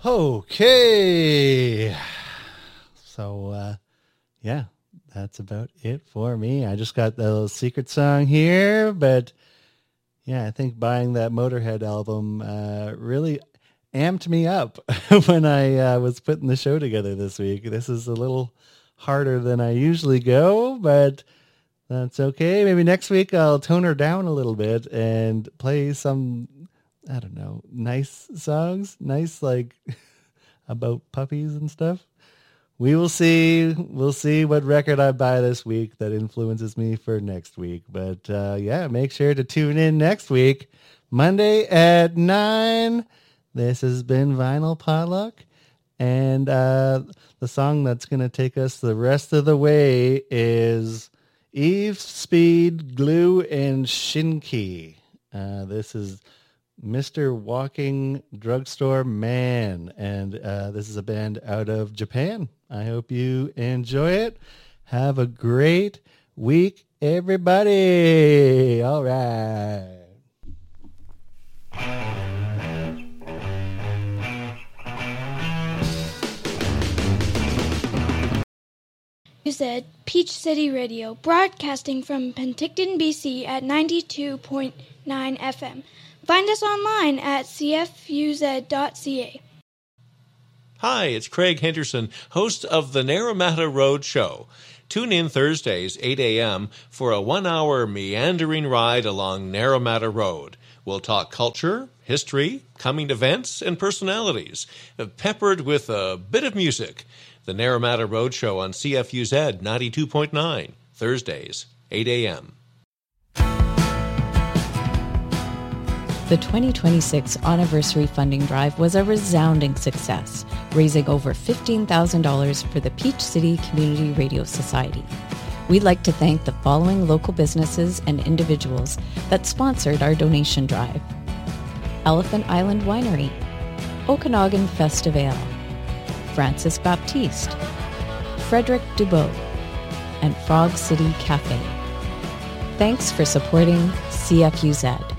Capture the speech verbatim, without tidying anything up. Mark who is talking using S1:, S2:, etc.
S1: Okay. So, uh, yeah, that's about it for me. I just got the little secret song here, but yeah, I think buying that Motorhead album uh, really amped me up when I uh, was putting the show together this week. This is a little harder than I usually go, but that's okay. Maybe next week I'll tone her down a little bit and play some, I don't know, nice songs, nice like about puppies and stuff. We will see. We'll see what record I buy this week that influences me for next week. But uh, yeah, make sure to tune in next week, Monday at nine. This has been Vinyl Potluck. And uh, the song that's going to take us the rest of the way is Eve, Speed, Glue, and Shinki. Uh, this is Mister Walking Drugstore Man, and uh, this is a band out of Japan. I hope you enjoy it. Have a great week, everybody. All right.
S2: You said Peach City Radio, broadcasting from Penticton, B C at ninety-two point nine F M. Find us online at c f u z dot c a.
S3: Hi, it's Craig Henderson, host of the Naramata Road Show. Tune in Thursdays, eight a.m., for a one-hour meandering ride along Naramata Road. We'll talk culture, history, coming events, and personalities, peppered with a bit of music. The Naramata Road Show on C F U Z ninety-two point nine, Thursdays, eight a.m.
S4: The twenty twenty-six anniversary funding drive was a resounding success, raising over fifteen thousand dollars for the Peach City Community Radio Society. We'd like to thank the following local businesses and individuals that sponsored our donation drive: Elephant Island Winery, Okanagan Festival, Francis Baptiste, Frederick Dubois, and Frog City Cafe. Thanks for supporting C F U Z.